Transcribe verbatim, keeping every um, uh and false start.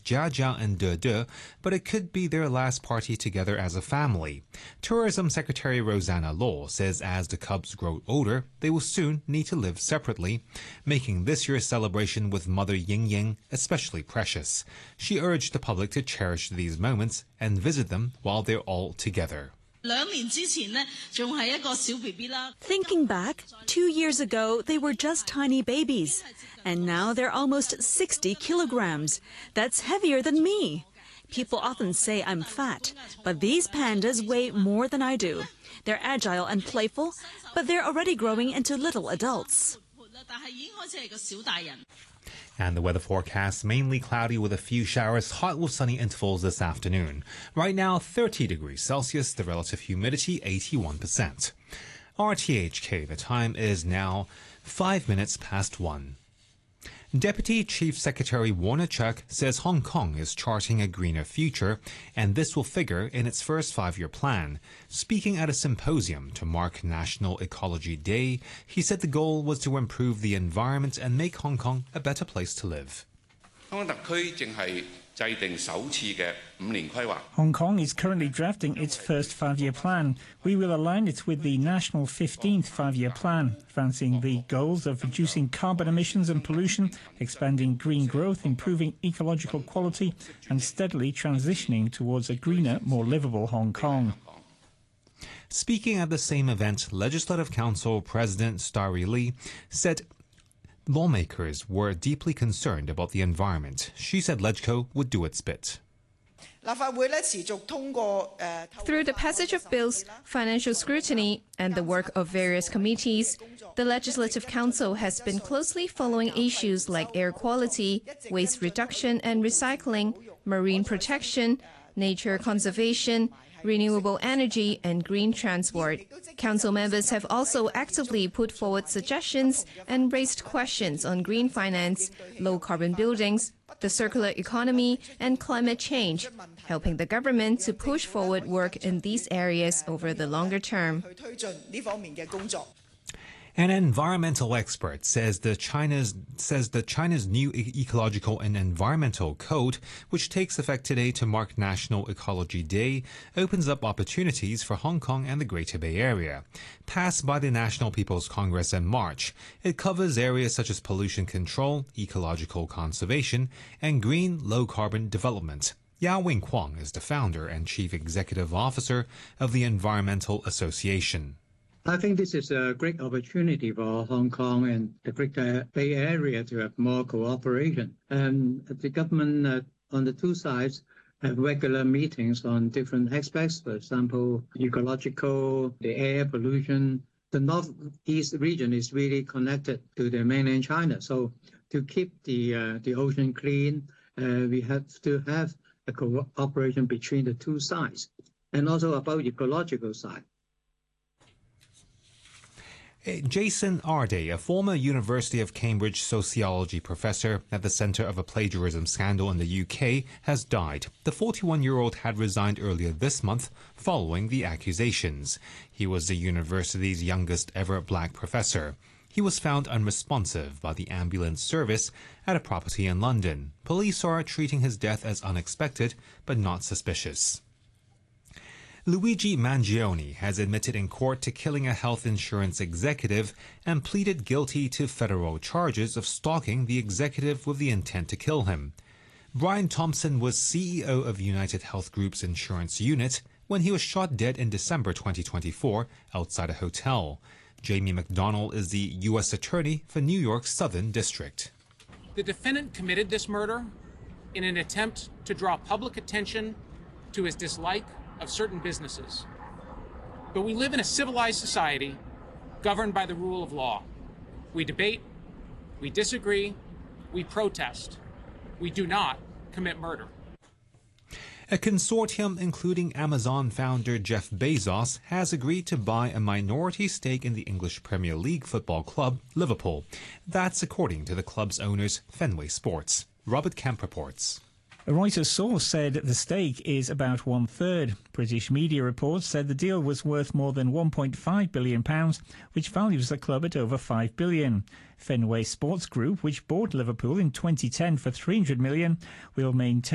Jia Jia and De De, but it could be their last party together as a family. Tourism Secretary Rosanna Law says as the Cubs grow older, they will soon need to live separately, making this year's celebration with Mother Ying Ying especially precious. She urged the public to cherish these moments and visit them while they're all together. Thinking back, two years ago they were just tiny babies, and now they're almost sixty kilograms. That's heavier than me. People often say I'm fat, but these pandas weigh more than I do. They're agile and playful, but they're already growing into little adults. And the weather forecast, mainly cloudy with a few showers, hot with sunny intervals this afternoon. Right now, thirty degrees Celsius, the relative humidity eighty-one percent. R T H K, the time is now five minutes past one. Deputy Chief Secretary Warner Chuck says Hong Kong is charting a greener future, and this will figure in its first five-year plan. Speaking at a symposium to mark National Ecology Day, he said the goal was to improve the environment and make Hong Kong a better place to live. Hong Kong is currently drafting its first five-year plan. We will align it with the national fifteenth five-year plan, advancing the goals of reducing carbon emissions and pollution, expanding green growth, improving ecological quality, and steadily transitioning towards a greener, more livable Hong Kong. Speaking at the same event, Legislative Council President Starry Lee said lawmakers were deeply concerned about the environment. She said LegCo would do its bit. Through the passage of bills, financial scrutiny, and the work of various committees, the Legislative Council has been closely following issues like air quality, waste reduction and recycling, marine protection, nature conservation, renewable energy, and green transport. Council members have also actively put forward suggestions and raised questions on green finance, low-carbon buildings, the circular economy, and climate change, helping the government to push forward work in these areas over the longer term. An environmental expert says the China's says that China's new e- ecological and environmental code, which takes effect today to mark National Ecology Day, opens up opportunities for Hong Kong and the Greater Bay Area. Passed by the National People's Congress in March, it covers areas such as pollution control, ecological conservation, and green low-carbon development. Yao Wing Kwong is the founder and chief executive officer of the Environmental Association. I think this is a great opportunity for Hong Kong and the Greater Bay Area to have more cooperation. And the government uh, on the two sides have regular meetings on different aspects, for example, ecological, the air pollution. The northeast region is really connected to the mainland China. So to keep the, uh, the ocean clean, uh, we have to have a cooperation between the two sides. And also about ecological side. Jason Arday, a former University of Cambridge sociology professor at the centre of a plagiarism scandal in the U K, has died. The forty-one-year-old had resigned earlier this month following the accusations. He was the university's youngest ever black professor. He was found unresponsive by the ambulance service at a property in London. Police are treating his death as unexpected but not suspicious. Luigi Mangione has admitted in court to killing a health insurance executive and pleaded guilty to federal charges of stalking the executive with the intent to kill him. Brian Thompson was C E O of United Health Group's insurance unit when he was shot dead in December twenty twenty-four outside a hotel. Jamie McDonnell is the U S Attorney for New York's Southern District. The defendant committed this murder in an attempt to draw public attention to his dislike of certain businesses. But we live in a civilized society governed by the rule of law. We debate, we disagree, we protest. We do not commit murder. A consortium including Amazon founder Jeff Bezos has agreed to buy a minority stake in the English Premier League football club, Liverpool. That's according to the club's owners, Fenway Sports. Robert Kemp reports. A Reuters source said the stake is about one-third. British media reports said the deal was worth more than one point five billion pounds, which values the club at over five billion pounds. Fenway Sports Group, which bought Liverpool in twenty ten for three hundred million pounds, will maintain